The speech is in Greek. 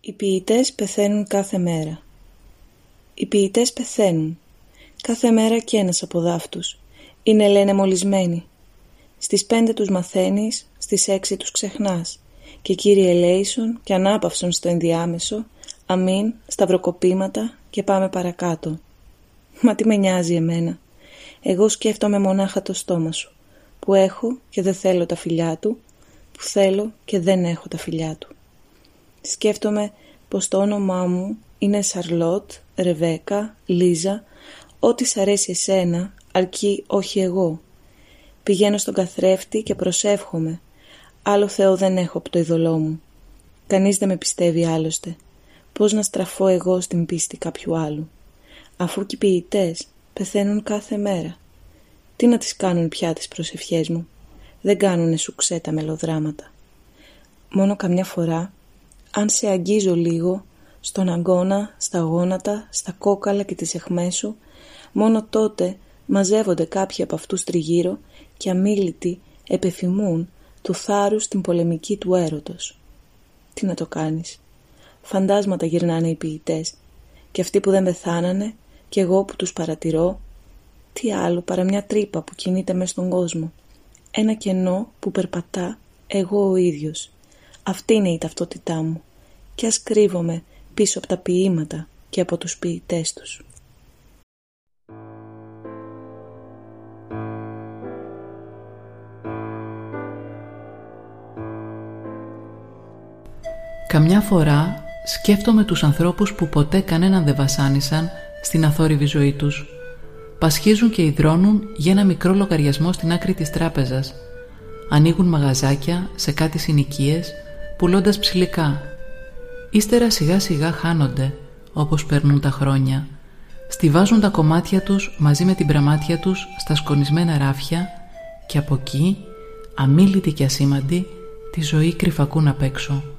Οι ποιητές πεθαίνουν κάθε μέρα. Οι ποιητές πεθαίνουν. Κάθε μέρα κι ένας από δάφτους. Είναι, λένε, μολυσμένοι. Στις 5 τους μαθαίνεις, στις 6 τους ξεχνάς. Και κύριε ελέησον και ανάπαυσον στο ενδιάμεσο, αμήν, σταυροκοπήματα και πάμε παρακάτω. Μα τι με νοιάζει εμένα. Εγώ σκέφτομαι μονάχα το στόμα σου, που έχω και δεν θέλω τα φιλιά του, που θέλω και δεν έχω τα φιλιά του. Σκέφτομαι πως το όνομά μου είναι Σαρλότ, Ρεβέκα, Λίζα, ό,τι σ' αρέσει εσένα, αρκεί όχι εγώ. Πηγαίνω στον καθρέφτη και προσεύχομαι. Άλλο Θεό δεν έχω από το ειδωλό μου. Κανείς δεν με πιστεύει άλλωστε. Πώς να στραφώ εγώ στην πίστη κάποιου άλλου, αφού και οι ποιητές πεθαίνουν κάθε μέρα. Τι να τις κάνουν πια τις προσευχές μου. Δεν κάνουνε σουξέ τα μελοδράματα. Μόνο καμιά φορά, αν σε αγγίζω λίγο, στον αγκώνα, στα γόνατα, στα κόκαλα και τις αιχμές σου, μόνο τότε μαζεύονται κάποιοι από αυτούς τριγύρω και αμίλητοι επεφημούν του θάρρους την πολεμική του έρωτος. Τι να το κάνεις. Φαντάσματα γυρνάνε οι ποιητές, και αυτοί που δεν πεθάνανε, και εγώ που τους παρατηρώ, τι άλλο παρά μια τρύπα που κινείται μες στον κόσμο. Ένα κενό που περπατά εγώ ο ίδιος. Αυτή είναι η ταυτότητά μου, και ας κρύβομαι πίσω από τα ποίηματα και από τους ποιητές τους. Καμιά φορά σκέφτομαι τους ανθρώπους που ποτέ κανέναν δεν βασάνισαν στην αθόρυβη ζωή τους. Πασχίζουν και υδρώνουν για ένα μικρό λογαριασμό στην άκρη της τράπεζας. Ανοίγουν μαγαζάκια σε κάτι συνοικίες, πουλώντας ψηλικά. Ύστερα σιγά σιγά χάνονται όπως περνούν τα χρόνια. Στιβάζουν τα κομμάτια τους μαζί με την πραμάτια τους στα σκονισμένα ράφια και από εκεί, αμίλητοι και ασήμαντοι, τη ζωή κρυφακούν απ' έξω.